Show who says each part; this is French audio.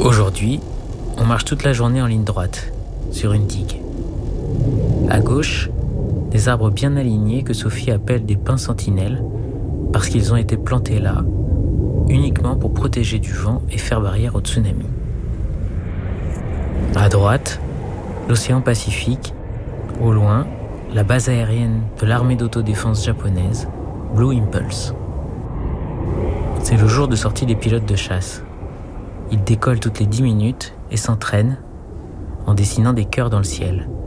Speaker 1: Aujourd'hui, on marche toute la journée en ligne droite, sur une digue. À gauche, des arbres bien alignés que Sophie appelle des pins sentinelles parce qu'ils ont été plantés là, uniquement pour protéger du vent et faire barrière au tsunami. À droite, l'océan Pacifique, au loin, la base aérienne de l'armée d'autodéfense japonaise, Blue Impulse. C'est le jour de sortie des pilotes de chasse. Ils décollent toutes les 10 minutes et s'entraînent en dessinant des cœurs dans le ciel.